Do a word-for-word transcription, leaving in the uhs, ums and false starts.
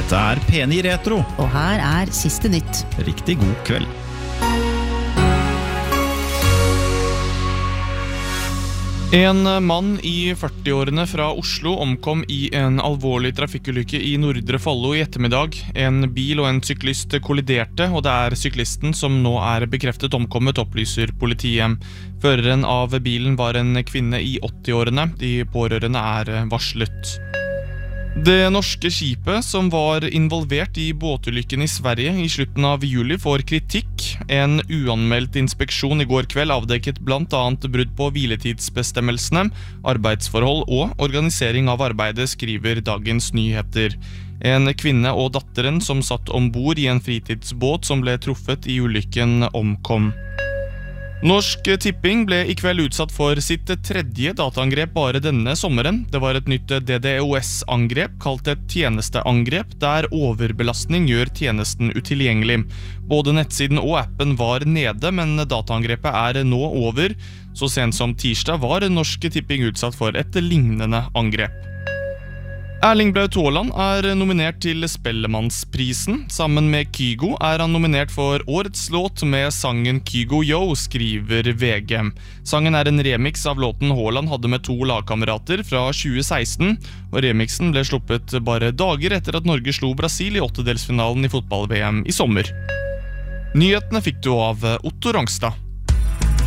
Dette er P ni Retro. Og her er siste nytt. Riktig god kveld. En mann i førtiårene fra Oslo omkom i en alvorlig trafikkulykke i Nordre Follo i ettermiddag. En bil og en syklist kolliderte, og det er syklisten som nå er bekreftet omkommet, opplyser politiet. Føreren av bilen var en kvinne i åttiårene. De pårørende er varslet. Det norske skipet som var involvert i båtulykken i Sverige i slutten av juli får kritikk. En uanmeldt inspeksjon i går kveld avdekket blant annet brudd på hviletidsbestemmelsene, arbeidsforhold og organisering av arbeidet, skriver Dagens Nyheter. En kvinne og datteren som satt ombord i en fritidsbåt som ble truffet i ulykken, omkom. Norsk Tipping ble i kveld utsatt for sitt tredje dataangrep bare denne sommeren. Det var et nytt D D O S-angrep kalt et tjenesteangrep, der overbelastning gjør tjenesten utilgjengelig. Både nettsiden og appen var nede, men dataangrepet er nå over. Så sent som tirsdag var Norsk Tipping utsatt for et lignende angrep. Erling Braut Haaland er nominert til Spellemannsprisen. Sammen med Kygo er han nominert for årets låt med sangen Kygo Yo, skriver V G. Sangen er en remix av låten Haaland hadde med to lagkamerater fra tjue seksten, og remixen ble sluppet bare dager etter at Norge slo Brasil i åttedelsfinalen i fotball-V M i sommer. Nyhetene fikk du av Otto Rangstad.